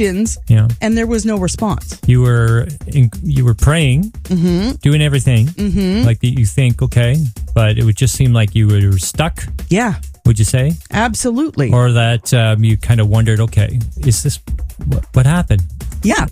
Yeah. and there was no response. You were praying, doing everything like that. You think, okay, but it would just seem like you were stuck. Yeah, Would you say? absolutely. Or that you kind of wondered, okay, is this what happened? Yeah.